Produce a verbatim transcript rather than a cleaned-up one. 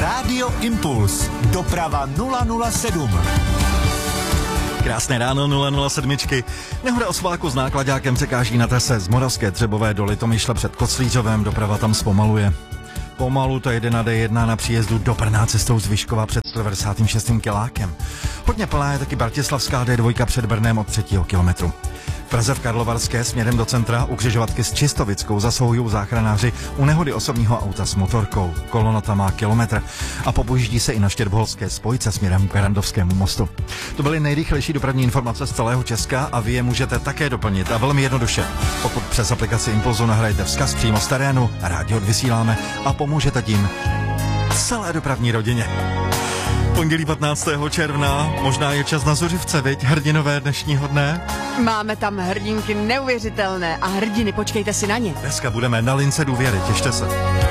Rádio Impuls. Doprava nula nula sedm. Krásné ráno, nula nula sedm. Nehoda Osváku s náklaďákem překáží na trase z Moravské Třebové do Litomyšle před Koclířovem, doprava tam zpomaluje. Pomalu to jede na D jedna na příjezdu do Brna cestou z Vyškova před sto devadesát šest kilákem. Hodně plná je taky Bratislavská D dva před Brnem od třetího kilometru. V Praze v Karlovarské směrem do centra u křižovatky s Čistovickou zasahují záchranáři u nehody osobního auta s motorkou. Kolona tam má kilometr a popojíždí se i na Štěrboholské spojce směrem k Barrandovskému mostu. To byly nejrychlejší dopravní informace z celého Česka a vy je můžete také doplnit a velmi jednoduše. Pokud přes aplikaci Impulzu nahrajete vzkaz přímo z terénu, rádio odvysíláme a pomůžete tím celé dopravní rodině. Pondělí patnáctého června, možná je čas na Zuřivce, viď, hrdinové dnešního dne? Máme tam hrdinky neuvěřitelné a hrdiny, počkejte si na ně. Dneska budeme na lince důvěry, těšte se.